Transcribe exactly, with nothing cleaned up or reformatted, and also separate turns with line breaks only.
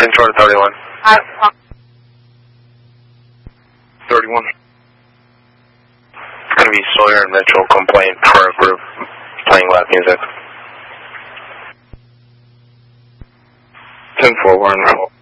Control thirty-one.
Uh,
thirty-one. It's going to be Sawyer and Mitchell complaint for a group playing loud music. ten four, we're on roll.